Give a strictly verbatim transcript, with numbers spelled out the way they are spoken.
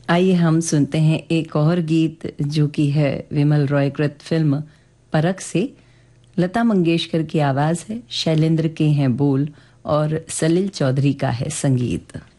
आइए हम सुनते हैं एक और गीत जो कि है विमल रॉय कृत फिल्म परख से। लता मंगेशकर की आवाज है, शैलेंद्र के हैं बोल और सलील चौधरी का है संगीत।